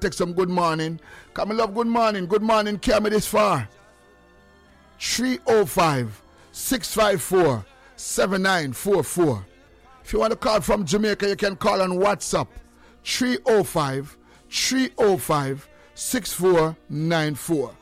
Take some good morning. Come, love, good morning. Good morning, carry me this far. 305-654-7944. If you want to call from Jamaica, you can call on WhatsApp. 305-6494.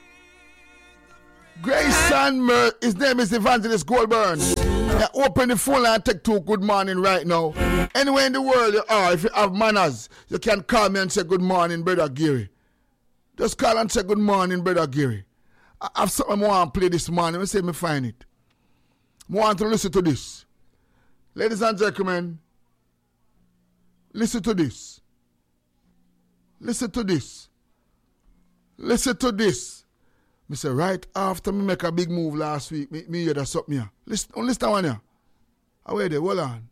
Grayson, his name is Evangelist Goldburn. Open the phone line and take 2 good morning right now. Anywhere in the world you are, if you have manners, you can call me and say good morning, Brother Gary. Just call and say good morning, Brother Gary. I have something I want to play this morning. Let me see if I find it. I want to listen to this. Ladies and gentlemen, listen to this. Listen to this. Listen to this. I say, right after me make a big move last week, me hear that something here. Listen to one here. Wait there, hold on.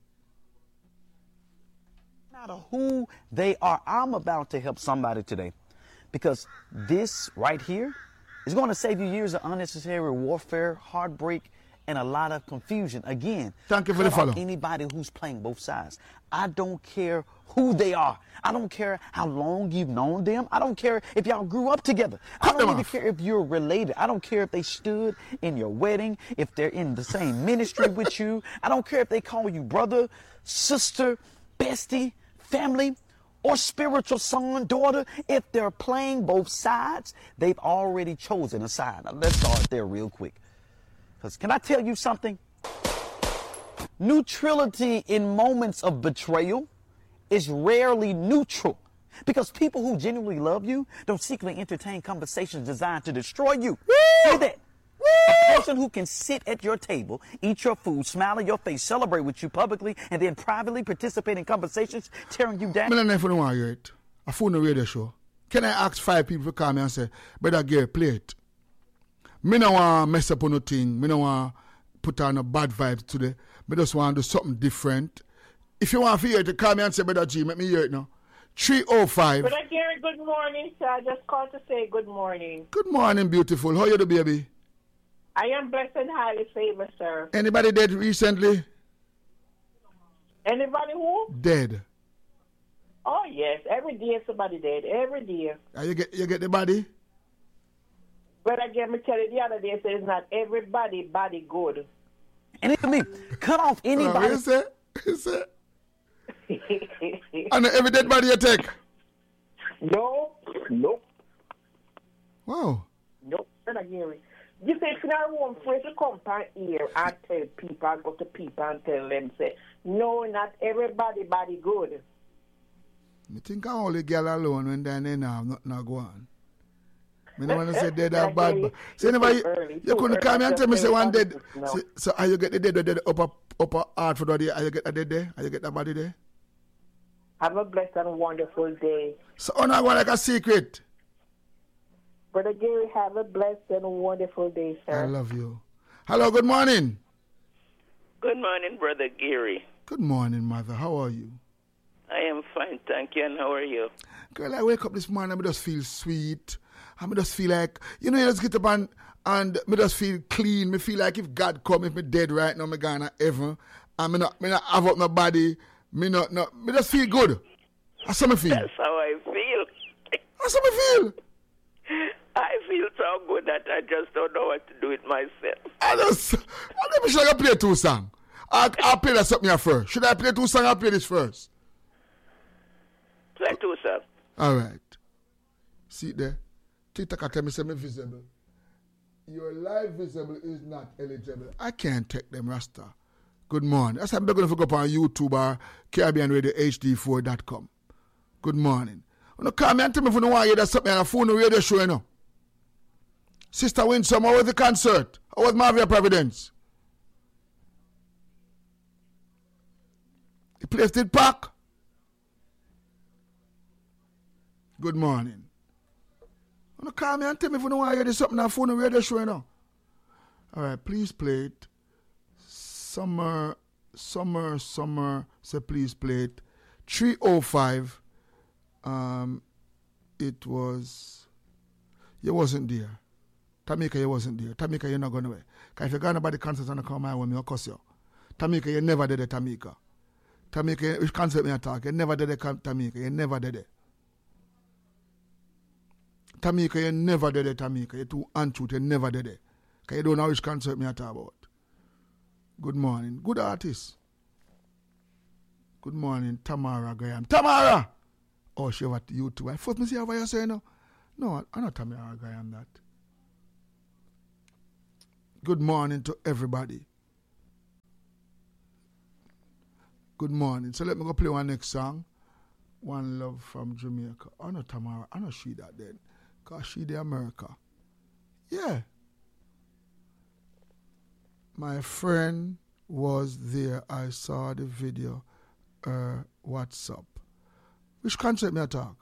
No matter who they are, I'm about to help somebody today. Because this right here is going to save you years of unnecessary warfare, heartbreak, and a lot of confusion. Again, thank you for the follow. Anybody who's playing both sides. I don't care who they are. I don't care how long you've known them. I don't care if y'all grew up together. I don't even care if you're related. I don't care if they stood in your wedding, if they're in the same ministry with you. I don't care if they call you brother, sister, bestie, family, or spiritual son, daughter. If they're playing both sides, they've already chosen a side. Now, let's start there real quick. Because can I tell you something? Neutrality in moments of betrayal is rarely neutral. Because people who genuinely love you don't secretly entertain conversations designed to destroy you. Hear that? A person who can sit at your table, eat your food, smile in your face, celebrate with you publicly, and then privately participate in conversations tearing you down. I don't want to hear it. I phone the radio show. Can I ask 5 people to call me and say, Brother Gary, play it? Me no want to mess up on no thing. Me no want to put on a bad vibes today. Me just want to do something different. If you want to hear it, call me and say, Brother G, make me hear it now. 305. Brother Gary, good morning, sir. I just called to say good morning. Good morning, beautiful. How are you, the baby? I am blessed and highly favored, sir. Anybody dead recently? Anybody who? Dead. Oh, yes. Every day somebody dead. Every day. You get the body? But again, me tell you the other day, so it's not everybody body good. And it me cut off anybody. What is it? And every dead body you take? No. Nope. Wow. Nope. Brother Gary. You say if you don't want to come here and tell people, and go to people and tell them, say, no, not everybody body good. I think I only girl alone when they're now nothing go on. I don't want to say dead or bad. So anybody, you couldn't come and tell me say one dead. So are you get the dead upper heart for the day? Are you get the dead there? Are you get the body there? Have a blessed and wonderful day. So I'm not going like a secret. Brother Gary, have a blessed and wonderful day, sir. I love you. Hello, good morning. Good morning, Brother Gary. Good morning, mother. How are you? I am fine, thank you. And how are you? Girl, I wake up this morning, I just feel sweet. I just feel like, you just get up and I just feel clean. I feel like if God come, if me dead right now, I'm going to heaven. And me not have up my body. Me just feel good. That's how I feel. That's how I feel. That's how I feel. I feel so good that I just don't know what to do with myself. Let me should I play 2 songs. I'll play that something here first. Should I play 2 songs? I'll play this first. Play 2 songs. All right. See there. TikTok tell me something visible. Your live visible is not eligible. I can't take them, Rasta. Good morning. That's why I'm going to go up on YouTube or CaribbeanRadioHD4.com. Good morning. No, call me and tell me if you don't want to hear that something on a phone or radio show, you know. Sister Winsome, how was the concert? How was Marvia Providence? The place did pack? Good morning. No, call me and tell me if you don't want to hear this something on a phone or radio show, you know. All right, please play it. Summer, say please play it. 305. It was, you wasn't there. Tamika, you wasn't there. Tamika, you're not going away. Because if you're going about the concert and come out with me, I'll cuss you. Tamika, you never did it, Tamika. Tamika, which concert me attack? You never did it, Tamika. You never did it. Tamika, you never did it, Tamika. You're too untruth, you never did it. Because you don't know which concert me I talk about. Good morning. Good artist. Good morning, Tamara Graham. Tamara! Oh, she over to you too. I thought me see how you say no. No, I'm not Tamara Graham that. Good morning to everybody. Good morning. So let me go play one next song. One Love from Jamaica. I know Tamara. I know she that then. Because she the America. Yeah. My friend was there. I saw the video. What's up? Which concert may I talk?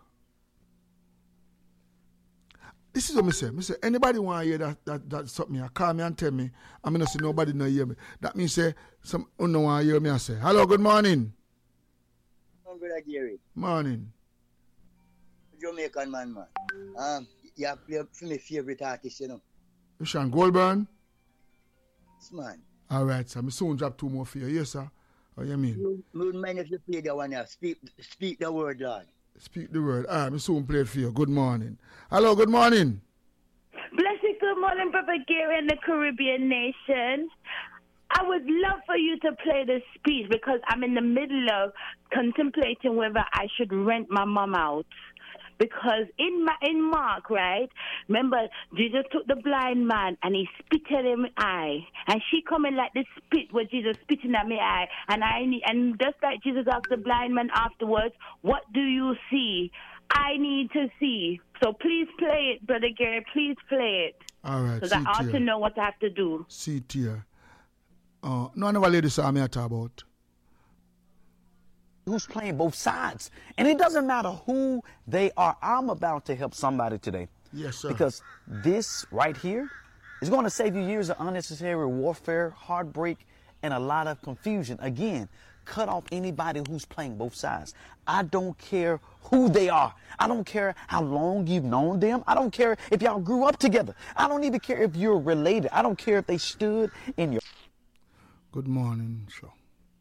This is what I say. I say, anybody want to hear that something, call me and tell me. I'm going to say nobody no hear me. That means say, some no want to hear me and say, hello, good morning. Brother Gary. Morning. Jamaican man. You have played for my favorite artist, you know. Sean Goldburn? Yes, man. All right, sir. I soon drop 2 more for you. Yes, sir. What you mean? You wouldn't mind if you play the one here. Speak the word, Lord. Speak the word. I soon play it for you. Good morning. Hello, good morning. Blessed good morning, Brother Gary and the Caribbean nation. I would love for you to play the speech because I'm in the middle of contemplating whether I should rent my mom out. Because in Mark, right, remember, Jesus took the blind man and he spit at him eye. And she coming like the spit where Jesus spitting at me eye. And just like Jesus asked the blind man afterwards, what do you see? I need to see. So please play it, Brother Gary. Please play it. All right. Because I ought to know what I have to do. See it here. No, I never lady saw me talk about. Who's playing both sides. And it doesn't matter who they are. I'm about to help somebody today. Yes, sir. Because this right here is going to save you years of unnecessary warfare, heartbreak, and a lot of confusion. Again, cut off anybody who's playing both sides. I don't care who they are. I don't care how long you've known them. I don't care if y'all grew up together. I don't even care if you're related. I don't care if they stood in your... Good morning, show.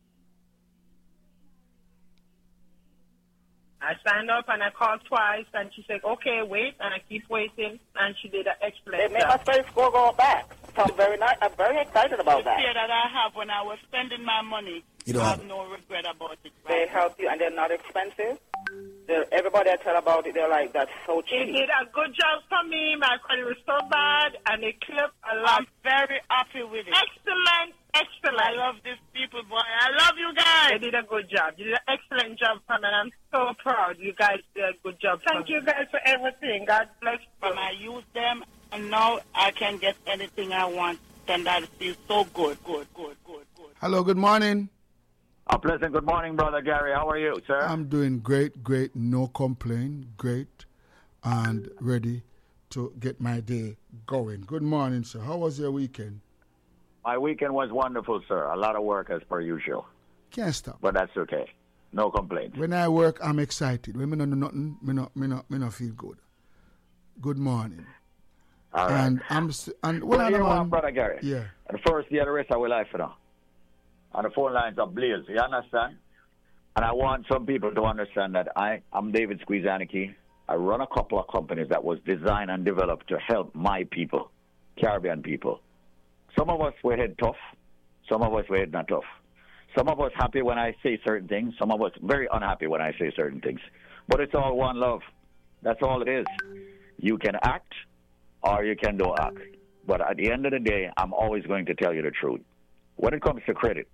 I signed up and I called twice and she said, okay, wait, and I keep waiting, and she did an excellent They made my credit score go back. So I'm very excited about that. The fear that I have when I was spending my money, I have no regret about it. Right? They help you and they're not expensive. Everybody I tell about it, they're like, that's so cheap. They did a good job for me. My credit was so bad, and they clipped a lot. I'm very happy with it. Excellent. I love these people, boy. I love you guys. They did a good job. You did an excellent job for me, and I'm so proud. You guys did a good job. Thank you guys for everything. God bless you. And I use them, and now I can get anything I want, and that feels so good. Hello, good morning. A pleasant good morning, Brother Gary. How are you, sir? I'm doing great. No complaint. Great. And ready to get my day going. Good morning, sir. How was your weekend? My weekend was wonderful, sir. A lot of work as per usual. Can't stop. But that's okay. No complaints. When I work, I'm excited. When I do nothing, me not feel good. Good morning. All right. And when you want, Brother Gary? Yeah. And first, the rest of our life now. And the phone lines are blaze. You understand? And I want some people to understand that I'm David Squeezaniki. I run a couple of companies that was designed and developed to help my people, Caribbean people. Some of us were head tough. Some of us were head not tough. Some of us happy when I say certain things. Some of us very unhappy when I say certain things. But it's all one love. That's all it is. You can act or you can don't act. But at the end of the day, I'm always going to tell you the truth. When it comes to credit,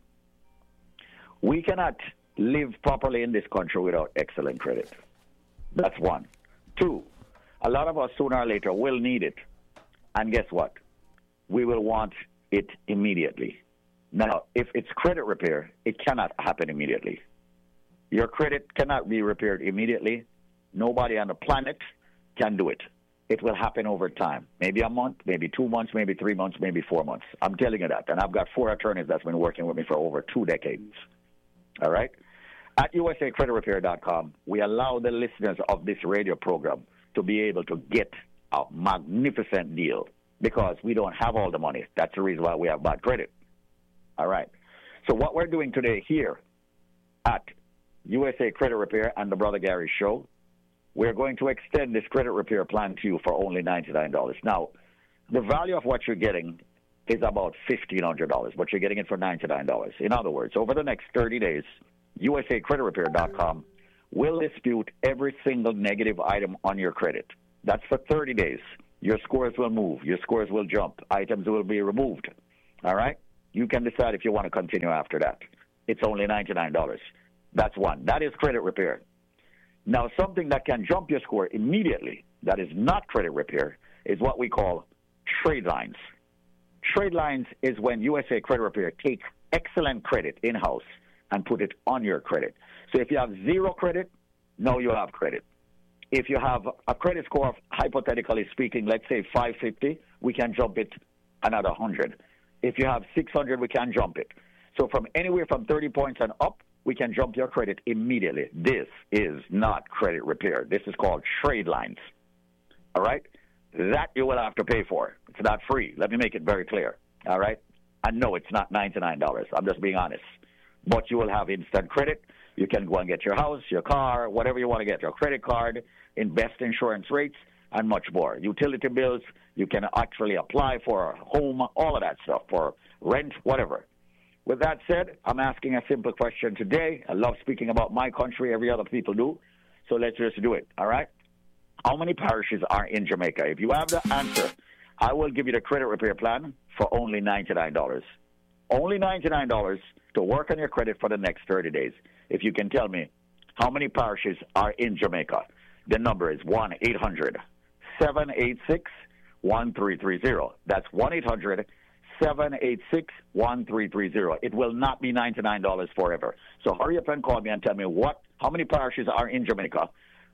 we cannot live properly in this country without excellent credit. That's one. Two, a lot of us sooner or later will need it. And guess what? We will want it immediately. Now, if it's credit repair, it cannot happen immediately. Your credit cannot be repaired immediately. Nobody on the planet can do it. It will happen over time. Maybe a month, maybe 2 months, maybe 3 months, maybe 4 months. I'm telling you that. And I've got 4 attorneys that's been working with me for over 2 decades. All right? At usacreditrepair.com, we allow the listeners of this radio program to be able to get a magnificent deal because we don't have all the money. That's the reason why we have bad credit. All right. So what we're doing today here at USA Credit Repair and the Brother Gary Show, we're going to extend this credit repair plan to you for only $99. Now, the value of what you're getting is about $1,500, but you're getting it for $99. In other words, over the next 30 days, USACreditrepair.com will dispute every single negative item on your credit. That's for 30 days. Your scores will move. Your scores will jump. Items will be removed. All right? You can decide if you want to continue after that. It's only $99. That's one. That is credit repair. Now, something that can jump your score immediately, that is not credit repair, is what we call trade lines. Trade lines is when USA Credit Repair take excellent credit in-house and put it on your credit. So if you have zero credit, now you have credit. If you have a credit score of, hypothetically speaking, let's say 550, we can jump it another 100. If you have 600, we can jump it. So from anywhere from 30 points and up, we can jump your credit immediately. This is not credit repair. This is called trade lines. All right? That you will have to pay for. It's not free. Let me make it very clear. All right? I know it's not $99. I'm just being honest. But you will have instant credit. You can go and get your house, your car, whatever you want to get, your credit card, invest insurance rates, and much more. Utility bills, you can actually apply for a home, all of that stuff, for rent, whatever. With that said, I'm asking a simple question today. I love speaking about my country. Every other people do. So let's just do it, all right? How many parishes are in Jamaica? If you have the answer, I will give you the credit repair plan for only $99. Only $99 to work on your credit for the next 30 days. If you can tell me how many parishes are in Jamaica, the number is 1-800-786-1330. That's 1-800-786-1330. It will not be $99 forever. So hurry up and call me and tell me how many parishes are in Jamaica.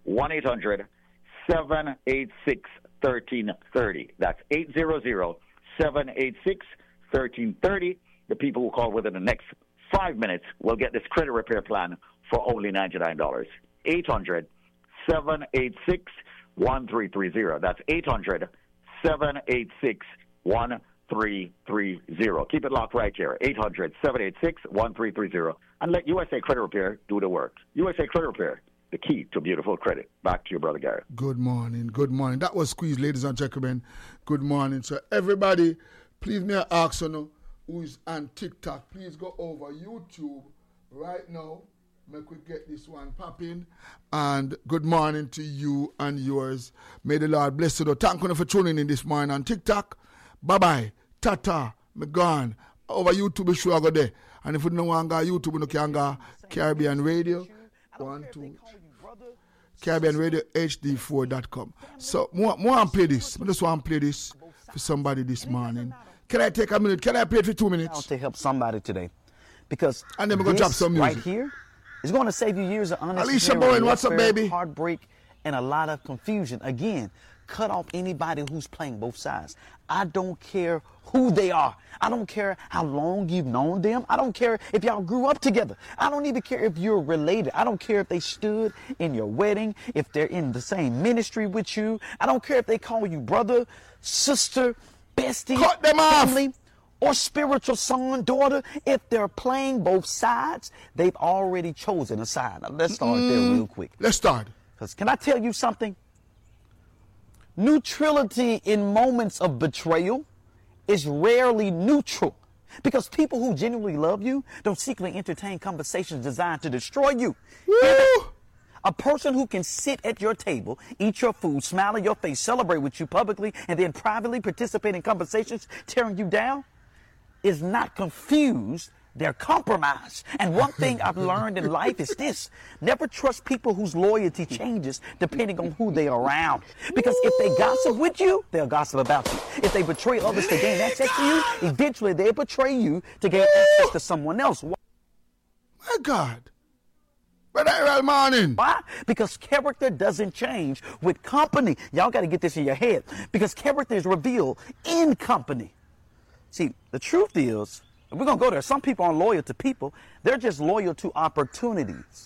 1-800-786-1330. That's 800-786-1330. The people who call within the next 5 minutes will get this credit repair plan for only $99. 800-786-1330. That's 800-786-1330. Keep it locked right here. 800-786-1330. And let USA Credit Repair do the work. USA Credit Repair, the key to beautiful credit. Back to you, Brother Gary. Good morning. Good morning. That was Squeeze, ladies and gentlemen. Good morning. So everybody, please may I ask you who is on TikTok, please go over YouTube right now. Make we get this one popping. And good morning to you and yours. May the Lord bless you. Thank you for tuning in this morning on TikTok. Bye-bye. Tata. Me gone. Over YouTube, sure I go there. And if you don't want to go YouTube, you can go Caribbean Radio. Caribbean Radio HD4.com. So, more play this. I just want to play this for somebody this morning. Can I take a minute? Can I play it for 2 minutes? To help somebody today. Because and then we're going to drop some music. Right here is going to save you years of Alicia Bowen, what's up, baby? Heartbreak and a lot of confusion. Again, cut off anybody who's playing both sides. I don't care who they are. I don't care how long you've known them. I don't care if y'all grew up together. I don't even care if you're related. I don't care if they stood in your wedding, if they're in the same ministry with you. I don't care if they call you brother, sister, bestie, cut them family, off. Or spiritual son, daughter. If they're playing both sides, they've already chosen a side. Now, let's start there real quick. Let's start. Because can I tell you something? Neutrality in moments of betrayal is rarely neutral. Because people who genuinely love you don't secretly entertain conversations designed to destroy you. Woo! A person who can sit at your table, eat your food, smile in your face, celebrate with you publicly, and then privately participate in conversations tearing you down is not confused. They're compromised. And one thing I've learned in life is this. Never trust people whose loyalty changes depending on who they're around. Because if they gossip with you, they'll gossip about you. If they betray others to gain access to you, eventually they'll betray you to gain access to someone else. My God. Brother Errol Morning. Why? Because character doesn't change with company. Y'all got to get this in your head. Because character is revealed in company. See, the truth is, we're going to go there. Some people aren't loyal to people. They're just loyal to opportunities.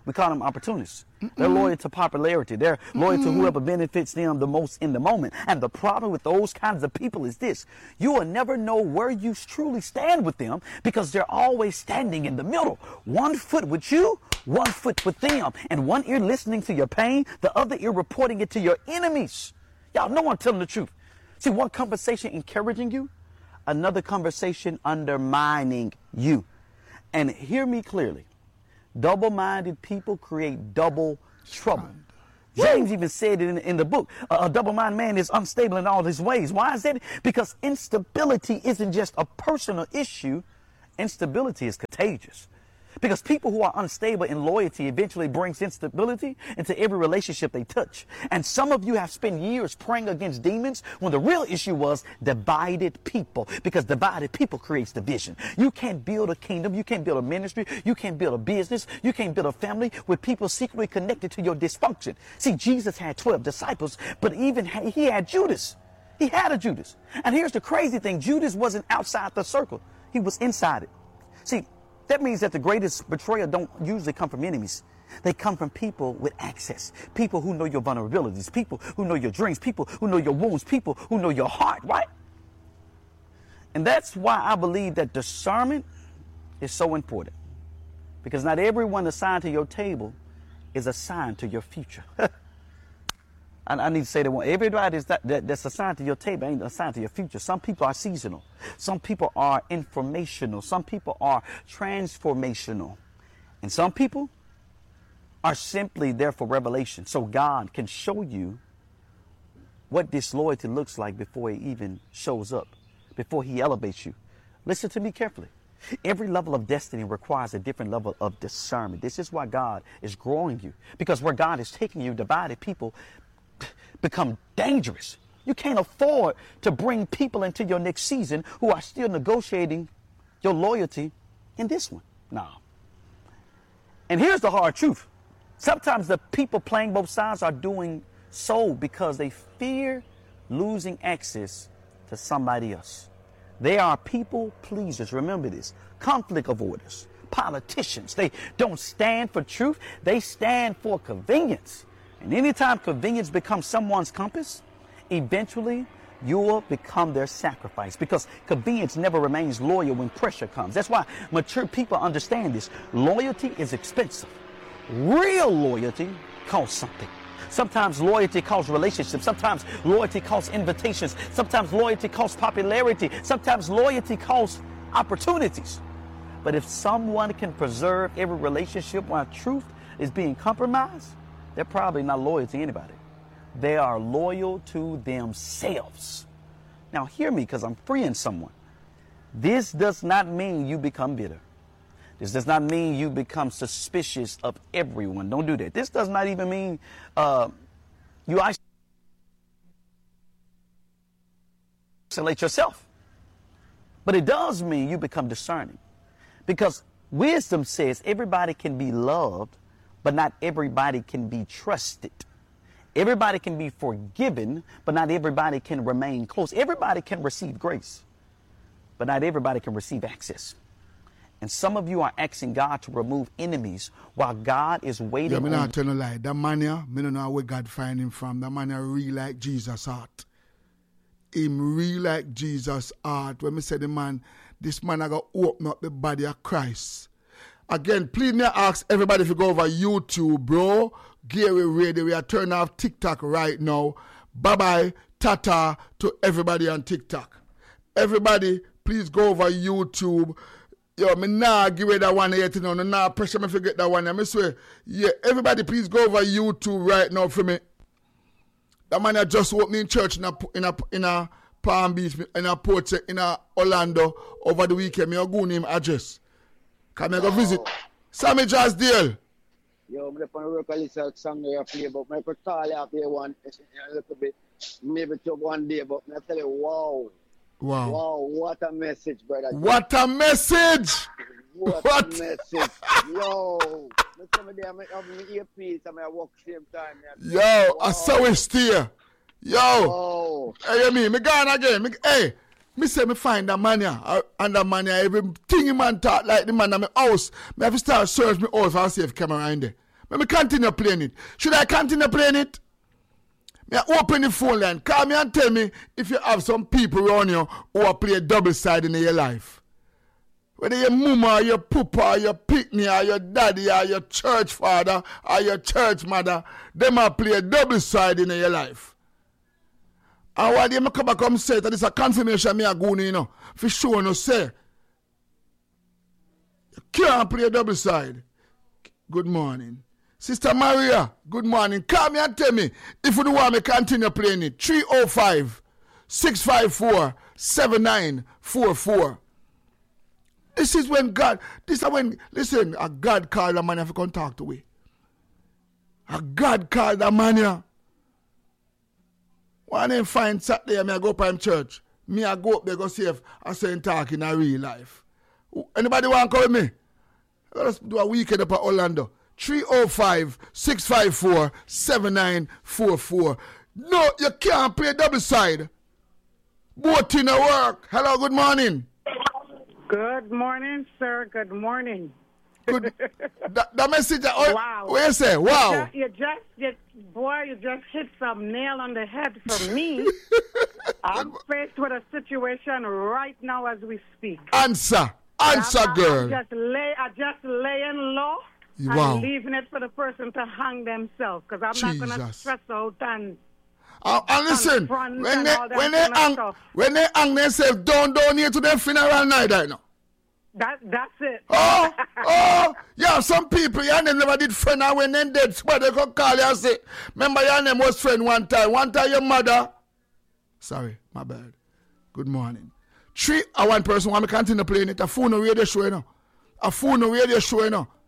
We call them opportunists. They're loyal to popularity. They're loyal to whoever benefits them the most in the moment. And the problem with those kinds of people is this. You will never know where you truly stand with them because they're always standing in the middle. One foot with you, one foot with them. And one ear listening to your pain, the other ear reporting it to your enemies. Y'all know I'm telling the truth. See, one conversation encouraging you, another conversation undermining you. And hear me clearly. Double-minded people create double trouble. James even said it in the book. A double-minded man is unstable in all his ways. Why is that? Because instability isn't just a personal issue. Instability is contagious. Because people who are unstable in loyalty eventually brings instability into every relationship they touch. And some of you have spent years praying against demons when the real issue was divided people. Because divided people creates division. You can't build a kingdom. You can't build a ministry. You can't build a business. You can't build a family with people secretly connected to your dysfunction. See, Jesus had 12 disciples, but even he had Judas. He had a Judas. And here's the crazy thing. Judas wasn't outside the circle. He was inside it. See, that means that the greatest betrayal don't usually come from enemies. They come from people with access. People who know your vulnerabilities. People who know your dreams. People who know your wounds. People who know your heart, right? And that's why I believe that discernment is so important. Because not everyone assigned to your table is assigned to your future. I need to say that one. Everybody that's assigned to your table ain't assigned to your future. Some people are seasonal. Some people are informational. Some people are transformational. And some people are simply there for revelation. So God can show you what disloyalty looks like before it even shows up, before he elevates you. Listen to me carefully. Every level of destiny requires a different level of discernment. This is why God is growing you. Because where God is taking you, divided people become dangerous. You can't afford to bring people into your next season who are still negotiating your loyalty in this one. No. And here's the hard truth. Sometimes the people playing both sides are doing so because they fear losing access to somebody else. They are people pleasers. Remember this. Conflict avoiders. Politicians. They don't stand for truth. They stand for convenience. And anytime convenience becomes someone's compass, eventually you will become their sacrifice, because convenience never remains loyal when pressure comes. That's why mature people understand this. Loyalty is expensive. Real loyalty costs something. Sometimes loyalty costs relationships. Sometimes loyalty costs invitations. Sometimes loyalty costs popularity. Sometimes loyalty costs opportunities. But if someone can preserve every relationship while truth is being compromised, they're probably not loyal to anybody. They are loyal to themselves. Now hear me, because I'm freeing someone. This does not mean you become bitter. This does not mean you become suspicious of everyone. Don't do that. This does not even mean you isolate yourself. But it does mean you become discerning. Because wisdom says everybody can be loved, but not everybody can be trusted. Everybody can be forgiven, but not everybody can remain close. Everybody can receive grace, but not everybody can receive access. And some of you are asking God to remove enemies while God is waiting. Yeah, me not tell no lie. That man here, me don't know where God find him from. That man here real like Jesus' heart. Him real like Jesus' heart. When me say the man, this man I got open up the body of Christ. Again, please me ask everybody if you go over YouTube, bro. Gary Radio, we are turning off TikTok right now. Bye-bye, tata to everybody on TikTok. Everybody, please go over YouTube. Yo, me nah give away that one yet, you know. Nah pressure me forget that one. I swear. Yeah, everybody, please go over YouTube right now for me. That man that just opening church in a Palm Beach, in a Port, in a Orlando over the weekend. Me a go name address. Come and go visit. Sammy Jasdale. Yo, I'm going to work a little song there play, but I could call you up here a little bit, maybe took one day, but I tell you, wow. Wow. Wow, what a message, brother. What a message! What a message. Yo, I'm having earpiece and I walk same time. Yo, wow. I saw it steer. Yo. Oh. Hey, me gone again. Hey. Me say me find that man here, and that man here, everything man talk like the man in my house. Me have to start search me house and see if camera in there. Let me continue playing it. Should I continue playing it? Me open the phone line. Call me and tell me if you have some people around you who are play double side in your life. Whether your mama, or your papa, or your picnic, or your daddy, or your church father, or your church mother, them are play double side in your life. And while they come back and say that it's a confirmation me a go, you know, for sure no say. You can't play double side. Good morning. Sister Maria, good morning. Call me and tell me if you don't want me to continue playing it. 305-654-7944. This is when God, listen, a God called a man if you can talk to me. A God called a man here. When I find Saturday, I go up in church. Me, I go up there, go see if I say talk in a real life. Anybody want to call me? Let's do a weekend up at Orlando. 305-654-7944. No, you can't play double side. Both in the work. Hello, good morning. Good morning, sir. Good morning. Good. the message. Wow. What you say? Wow. You just hit some nail on the head for me. I'm faced with a situation right now as we speak. Answer, girl. I just laying low. Wow. I'm leaving it for the person to hang themselves because I'm not going to stress out and listen, when they hang themselves, don't donate to their funeral night right now. That's it. Yeah, some people, your name never did friend, and when they dead, but they could call you and say, remember your name was friend one time your mother. Sorry, my bad. Good morning. One person want me continue playing it. A phone no radio show, you know. A phone no radio show, you know.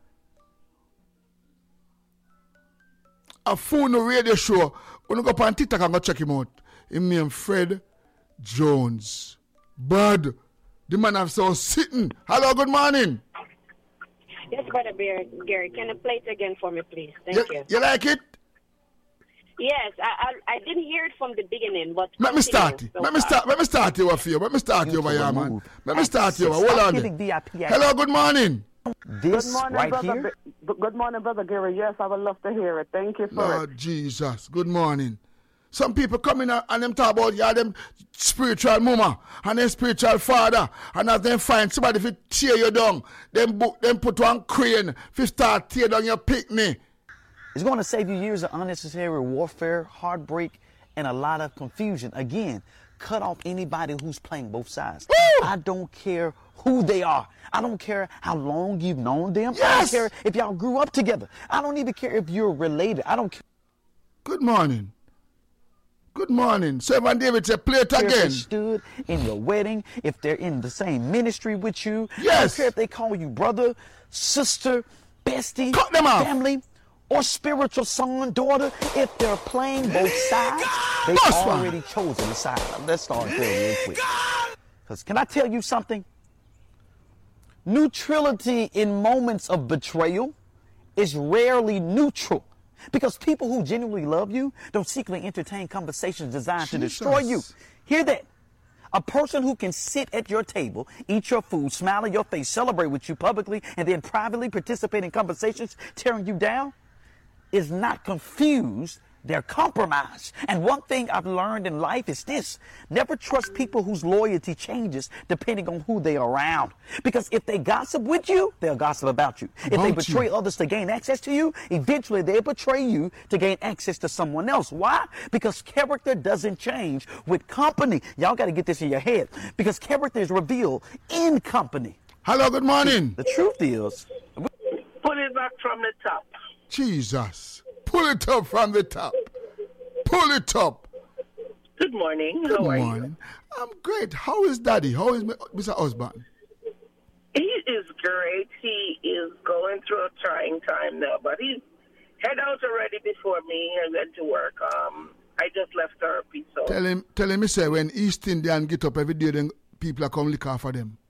A phone no radio show. When you go up on TikTok and go check him out. Him name Fred Jones. Bud. The man have so sitting. Hello, good morning. Yes, Brother Gary. Can you play it again for me, please? Thank you. You like it? Yes, I didn't hear it from the beginning, but let me start it. Let me start you over here. Let me start you over here, man. Let me start you over. Hold on. Hello, good morning. Good morning, Brother Gary. Yes, I would love to hear it. Thank you for Lord Jesus. Good morning. Some people come in and them talk about them spiritual mama and them spiritual father, and as them find somebody to tear you down, them put one crane to start tear down your picnic. It's going to save you years of unnecessary warfare, heartbreak, and a lot of confusion. Again, cut off anybody who's playing both sides. Woo! I don't care who they are. I don't care how long you've known them. Yes! I don't care if y'all grew up together. I don't even care if you're related. I don't care. Good morning. Good morning. Servant David said, play it again. If they stood in your wedding, if they're in the same ministry with you. Yes. I don't care if they call you brother, sister, bestie, cut them off. Family, or spiritual son, daughter. If they're playing both sides, they've already chosen a side. Let's start there real quick. Because can I tell you something? Neutrality in moments of betrayal is rarely neutral. Because people who genuinely love you don't secretly entertain conversations designed to destroy you. Hear that. A person who can sit at your table, eat your food, smile in your face, celebrate with you publicly, and then privately participate in conversations tearing you down is not confused. They're compromised. And one thing I've learned in life is this. Never trust people whose loyalty changes depending on who they are around. Because if they gossip with you, they'll gossip about you. If they betray others to gain access to you, eventually they'll betray you to gain access to someone else. Why? Because character doesn't change with company. Y'all got to get this in your head. Because character is revealed in company. Hello, good morning. The truth is... Put it back from the top. Jesus. Pull it up from the top. Pull it up. Good morning. Good morning. I'm great. How is Daddy? How is Mr. Osborne? He is great. He is going through a trying time now, but he's head out already before me and went to work. I just left therapy. So tell him, say when East Indian get up every day, then people are come lick off for them.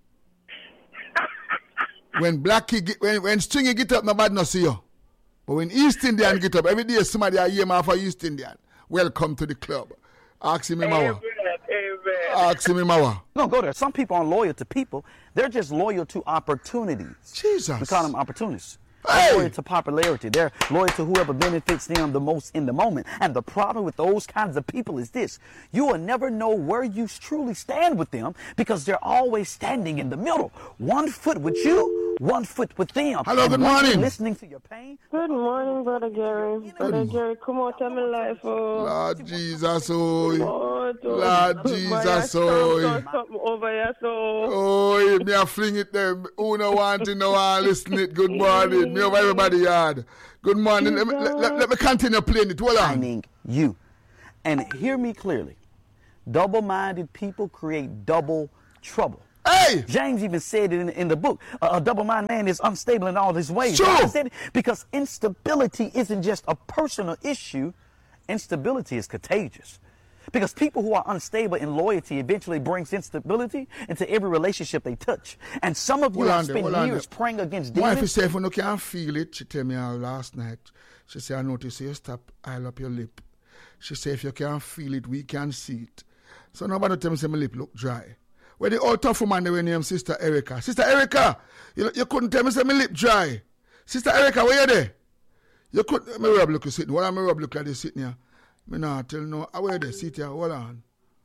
When Blackie when Stringy get up, nobody no see you. But when East Indian get up, every day somebody I hear for East Indian. Welcome to the club. Ask him, Mawa. Ask him, Mawa. No, go there. Some people aren't loyal to people. They're just loyal to opportunities. Jesus. We call them opportunists. They're loyal to popularity. They're loyal to whoever benefits them the most in the moment. And the problem with those kinds of people is this. You will never know where you truly stand with them because they're always standing in the middle. One foot with you, one foot with them. Hello, good morning. Listening to your pain. Good morning, Brother Gary. Brother Gary, come out of my life. Lord Jesus, Lord Jesus, something over here, Oh, me a fling it them. Who no want to know I listen it. Good morning. Me over everybody yard. Good morning. Let me continue playing it. Hold on. Finding you. And hear me clearly. Double-minded people create double trouble. Hey! James even said it in the book. A double-minded man is unstable in all his ways. Sure. Said it because instability isn't just a personal issue. Instability is contagious. Because people who are unstable in loyalty eventually brings instability into every relationship they touch. And some of you have spent years praying against demons. My wife said, if you can't feel it, she tell me last night. She said, I notice you stop, I'll up your lip. She said, if you can't feel it, we can see it. So nobody tell me say my lip look dry. Where the old tough woman they were named Sister Erica. Sister Erica, you couldn't tell me say my lip dry. Sister Erica, where you there? You couldn't, me rub look you sitting. What am I rub look like this sitting here? Me not tell no, where they sit here, hold on.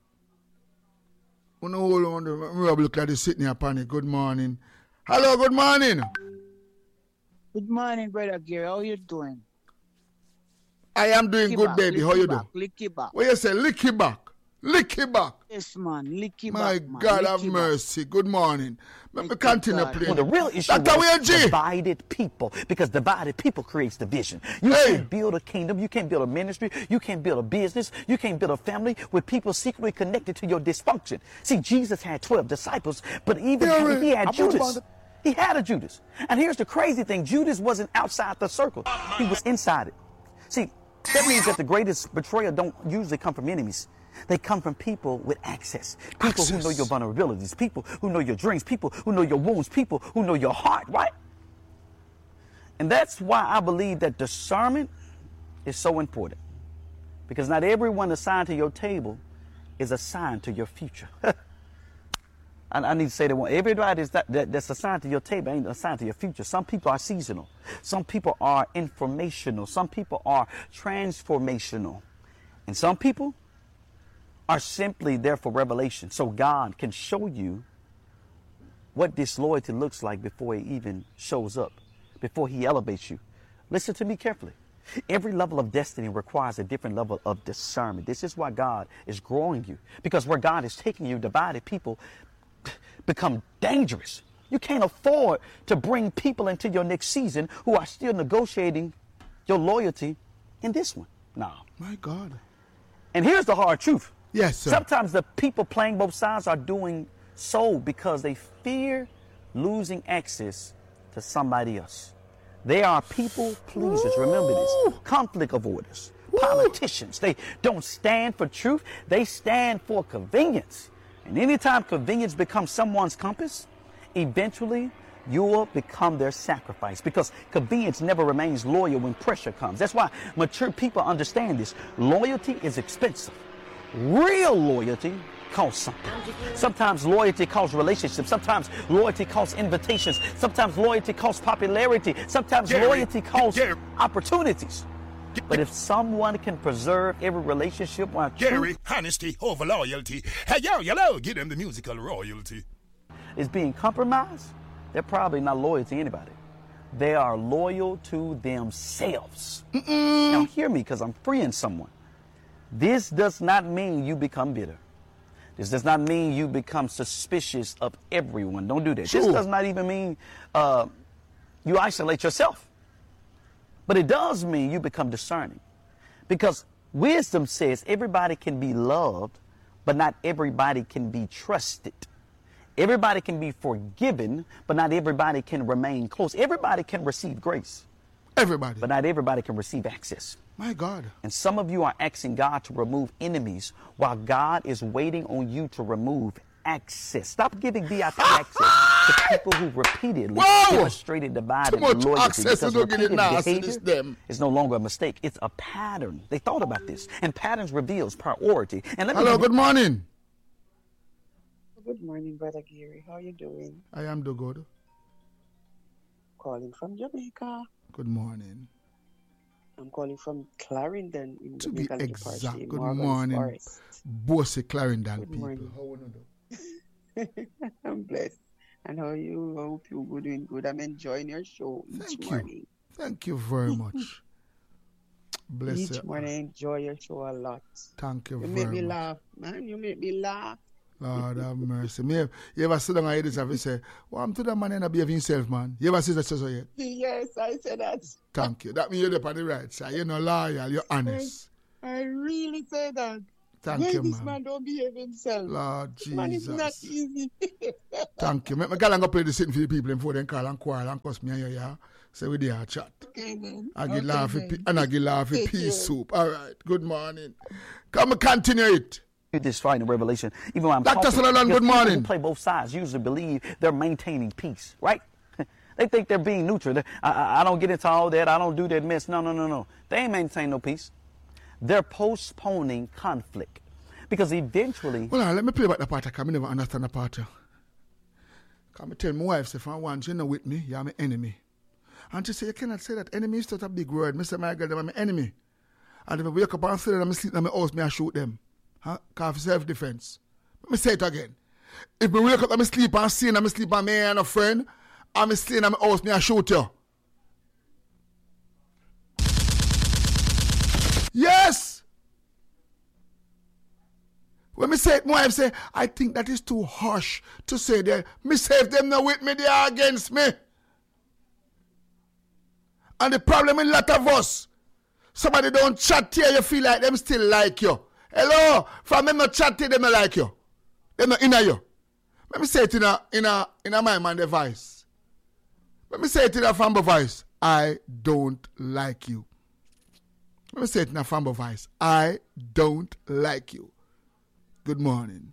You know, hold on, me rub look like this sitting here, panic. Good morning. Hello, good morning. Good morning, Brother Gary. How you doing? I am doing good, baby. How you doing? Licky back. What you say? Licky back. Licky back. Yes, man. Licky My back. My God have mercy. Good morning. Let me continue playing. Well, the real issue is divided people, because divided people creates division. You can't build a kingdom. You can't build a ministry. You can't build a business. You can't build a family with people secretly connected to your dysfunction. See, Jesus had 12 disciples, but even he had Judas. He had a Judas. And here's the crazy thing. Judas wasn't outside the circle. He was inside it. See, that means that the greatest betrayal don't usually come from enemies. They come from people with access. People who know your vulnerabilities. People who know your dreams. People who know your wounds. People who know your heart, right? And that's why I believe that discernment is so important. Because not everyone assigned to your table is assigned to your future. I need to say that one. Everybody that's assigned to your table ain't assigned to your future. Some people are seasonal. Some people are informational. Some people are transformational. And some people are simply there for revelation. So God can show you what disloyalty looks like before it even shows up, before he elevates you. Listen to me carefully. Every level of destiny requires a different level of discernment. This is why God is growing you. Because where God is taking you, divided people become dangerous. You can't afford to bring people into your next season who are still negotiating your loyalty in this one. No. My God. And here's the hard truth. Yes, sir. Sometimes the people playing both sides are doing so because they fear losing access to somebody else. They are people pleasers. Remember this. Conflict avoiders. Politicians. They don't stand for truth. They stand for convenience. And anytime convenience becomes someone's compass, eventually you will become their sacrifice, because convenience never remains loyal when pressure comes. That's why mature people understand this. Loyalty is expensive. Real loyalty costs something. Sometimes loyalty costs relationships. Sometimes loyalty costs invitations. Sometimes loyalty costs popularity. Sometimes loyalty costs opportunities. But if someone can preserve every relationship while Gary, honesty over loyalty. Hey, yo, give them the musical royalty. Is being compromised, they're probably not loyal to anybody. They are loyal to themselves. Now hear me, because I'm freeing someone. This does not mean you become bitter. This does not mean you become suspicious of everyone. Don't do that. This does not even mean you isolate yourself. But it does mean you become discerning. Because wisdom says everybody can be loved, but not everybody can be trusted. Everybody can be forgiven, but not everybody can remain close. Everybody can receive grace. Everybody. But not everybody can receive access. My God. And some of you are asking God to remove enemies while God is waiting on you to remove access. Stop giving VIP access to people who repeatedly demonstrated divided loyalty. Access because repeated behavior is no longer a mistake. It's a pattern. They thought about this. And patterns reveals priority. And hello, good morning. Good morning, Brother Gary. How are you doing? I am do good. calling from Jamaica. Good morning. I'm calling from Clarendon in To be Jamaica. exact. Good morning, Bossy Clarendon Good people. morning. How are you? I'm blessed. And how are you? I hope you're doing good. I'm enjoying your show each morning. Thank you very much. Bless Each you. morning I enjoy your show a lot. Thank you You very make me much. laugh, man. You make me laugh. Lord have mercy. You ever sit down and hear this and say, well, I'm to that man and behave himself, man. You ever see that so yet? Yes, I said that. Thank you. That means you're on the right side. You're not loyal. You're honest. I really say that. Thank you, This man. man don't behave himself. Lord Jesus. Man, it's not easy. Thank you. Make my girl go play the sitting for the people before they call and quarrel and cuss me and you, yeah? So we there chat. Okay, then. I get Okay, laugh then. and I get laugh with Take pea care. soup. All right. Good morning. Come and continue it. This fight in Revelation, even when I'm Dr. talking, Sutherland, because good people morning. who play both sides usually believe they're maintaining peace, right? They think they're being neutral. I don't get into all that. I don't do that mess. No. They ain't maintain no peace. They're postponing conflict because eventually. Well, let me play about the part. I can never understand the part. Come tell my wife, if I want you know with me, you're my enemy. And she say, you cannot say that. Enemy is such a big word. Mr. My girl, they're my enemy. And if I wake up and say that I'm sleep in my house, I shoot them. Because self-defense. Let me say it again. If I wake up and I sleep and see and I sleep and me and a friend, I'm sleeping in my house, I shoot you. Yes! When me say it, my wife say, I think that is too harsh to say that. Me say if them not with me, they are against me. And the problem in a lot of us, somebody don't chat to you, you feel like them still like you. Hello, from them not chat to you, them not like you. Them not inner you. Let me say it in a my man device. Let me say it in a family voice. I don't like you. Let me say it in a family voice. I don't like you. Good morning.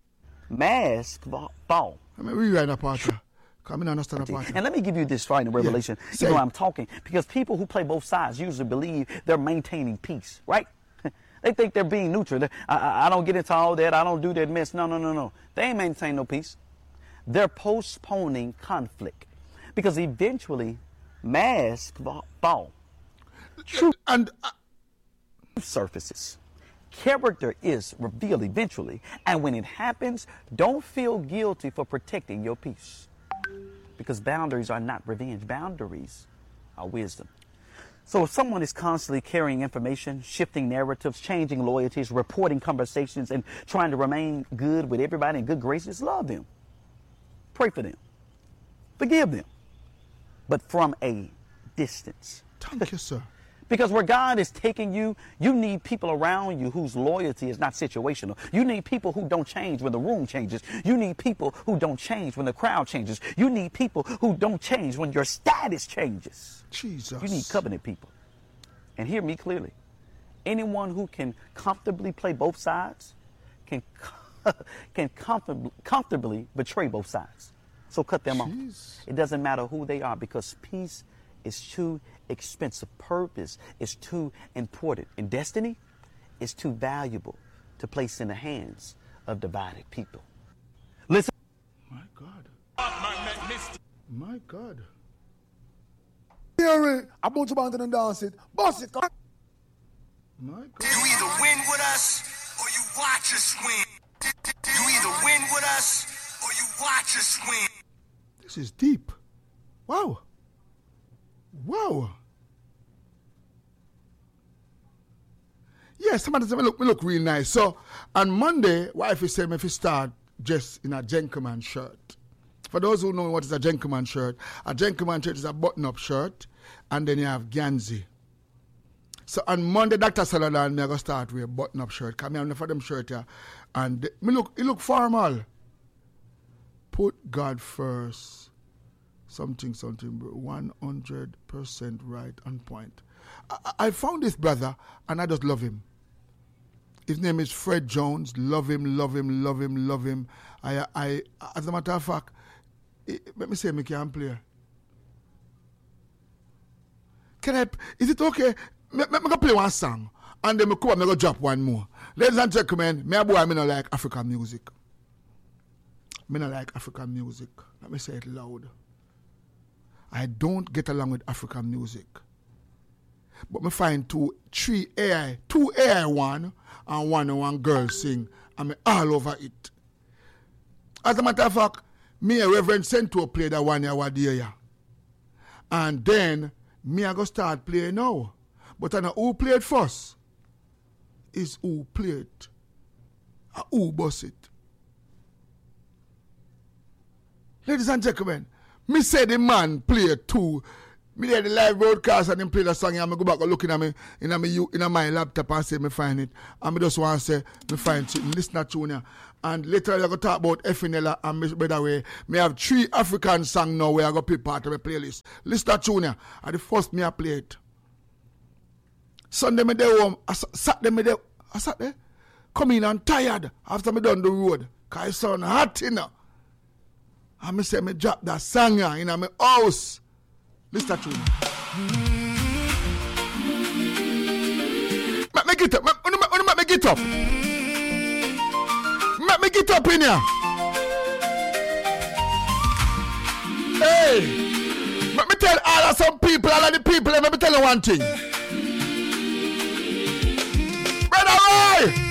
Mask fall. Let me rewrite that part. Come in and understand the part. And let me give you this right in Revelation. Say You know it. I'm talking because people who play both sides usually believe they're maintaining peace, right? They think they're being neutral. I don't get into all that. I don't do that mess. No. They ain't maintain no peace. They're postponing conflict because eventually mask fall. Truth and surfaces. Character is revealed eventually, and when it happens, don't feel guilty for protecting your peace. Because boundaries are not revenge. Boundaries are wisdom. So if someone is constantly carrying information, shifting narratives, changing loyalties, reporting conversations, and trying to remain good with everybody in good graces, love them. Pray for them. Forgive them. But from a distance. Thank you, sir. Because where God is taking you, you need people around you whose loyalty is not situational. You need people who don't change when the room changes. You need people who don't change when the crowd changes. You need people who don't change when your status changes. Jesus. You need covenant people. And hear me clearly. Anyone who can comfortably play both sides can comfortably betray both sides. So cut them off. It doesn't matter who they are because peace is too expensive. Purpose is too important. And destiny is too valuable to place in the hands of divided people. Listen. My God. My God. Hear it. I'm going to bang and dance it. Boss it. My God. You either win with us or you watch us win. You either win with us or you watch us win. This is deep. Wow. Wow. Yeah, somebody said me look real nice. So on Monday, wife is saying if you start just in a gentleman shirt. For those who know what is a gentleman shirt is a button-up shirt, and then you have Ganzi. So on Monday, Dr. Sutherland, me I go start with a button-up shirt. Come here for them shirt here, and it look formal. Put God first. Something, 100% right on point. I found this brother, and I just love him. His name is Fred Jones. Love him. I as a matter of fact, let me say, me can play. Is it okay? Me go play one song, and then me come and me go drop one more. Ladies and gentlemen, me not like African music. Me not like African music. Let me say it loud. I don't get along with African music. But me find two AI one and one girl sing, and me all over it. As a matter of fact, me and Reverend Cento play that 1 year what day, yeah. And then me I go start playing now. But I know who played first is who played. Who boss it. Ladies and gentlemen, me say the man played too. Me did the live broadcast and him play the song and I go back and look in my laptop and say me find it. And me just want to say me find it. Listen to tune. And later I go talk about FNL and me, by the way, me have 3 African songs now where I go play part of my playlist. Listen to tune. And the first me I play it. Sunday me there home. Saturday me there. I sat there. Come in and tired after me done the road. Cause it's so hot, you know. And me say me drop that song in my house. Listen to me. Make me get up. Make me get up. Make me get up in here. Hey. Let me tell all of some people, all of the people, let me tell you one thing. Brother Roy!